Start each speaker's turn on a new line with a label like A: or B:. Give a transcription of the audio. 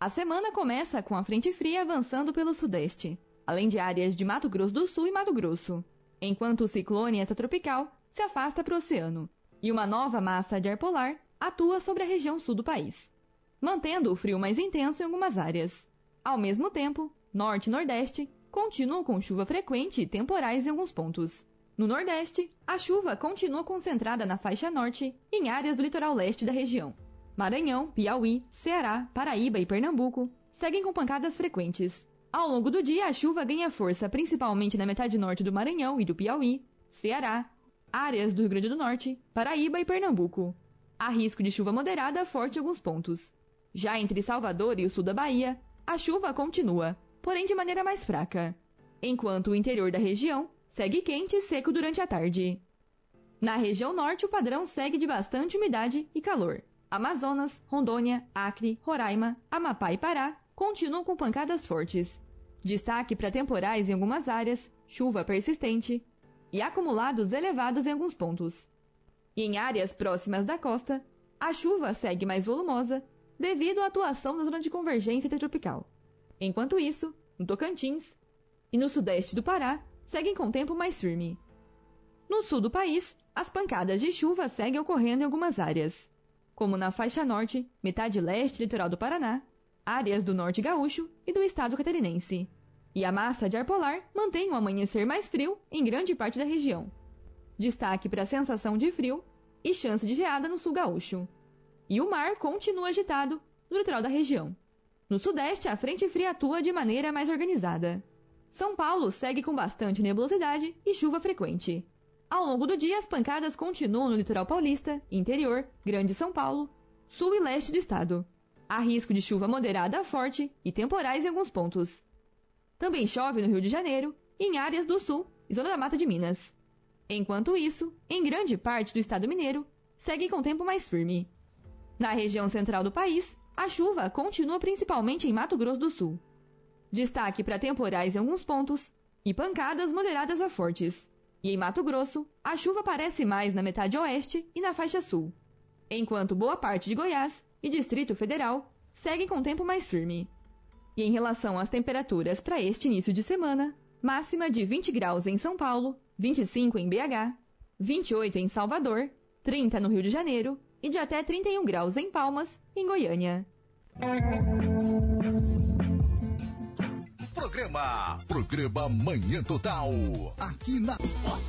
A: A semana começa com a frente fria avançando pelo sudeste, além de áreas de Mato Grosso do Sul e Mato Grosso, enquanto o ciclone extratropical se afasta para o oceano, e uma nova massa de ar polar atua sobre a região sul do país, mantendo o frio mais intenso em algumas áreas. Ao mesmo tempo, norte e nordeste continuam com chuva frequente e temporais em alguns pontos. No nordeste, a chuva continua concentrada na faixa norte e em áreas do litoral leste da região. Maranhão, Piauí, Ceará, Paraíba e Pernambuco seguem com pancadas frequentes. Ao longo do dia, a chuva ganha força principalmente na metade norte do Maranhão e do Piauí, Ceará, áreas do Rio Grande do Norte, Paraíba e Pernambuco. Há risco de chuva moderada forte em alguns pontos. Já entre Salvador e o sul da Bahia, a chuva continua, porém de maneira mais fraca, enquanto o interior da região segue quente e seco durante a tarde. Na região norte, o padrão segue de bastante umidade e calor. Amazonas, Rondônia, Acre, Roraima, Amapá e Pará continuam com pancadas fortes. Destaque para temporais em algumas áreas, chuva persistente e acumulados elevados em alguns pontos. E em áreas próximas da costa, a chuva segue mais volumosa devido à atuação da zona de convergência intertropical. Enquanto isso, no Tocantins e no sudeste do Pará, seguem com tempo mais firme. No sul do país, as pancadas de chuva seguem ocorrendo em algumas áreas, como na faixa norte, metade leste e litoral do Paraná, áreas do norte gaúcho e do estado catarinense. E a massa de ar polar mantém o amanhecer mais frio em grande parte da região. Destaque para a sensação de frio e chance de geada no sul gaúcho. E o mar continua agitado no litoral da região. No sudeste, a frente fria atua de maneira mais organizada. São Paulo segue com bastante nebulosidade e chuva frequente. Ao longo do dia, as pancadas continuam no litoral paulista, interior, Grande São Paulo, sul e leste do estado. Há risco de chuva moderada a forte e temporais em alguns pontos. Também chove no Rio de Janeiro e em áreas do sul e zona da Mata de Minas. Enquanto isso, em grande parte do estado mineiro, segue com tempo mais firme. Na região central do país, a chuva continua principalmente em Mato Grosso do Sul. Destaque para temporais em alguns pontos e pancadas moderadas a fortes. E em Mato Grosso, a chuva aparece mais na metade oeste e na faixa sul, enquanto boa parte de Goiás e Distrito Federal seguem com tempo mais firme. E em relação às temperaturas para este início de semana, máxima de 20 graus em São Paulo, 25 em BH, 28 em Salvador, 30 no Rio de Janeiro e de até 31 graus em Palmas, em Goiânia.
B: Programa Manhã Total, aqui na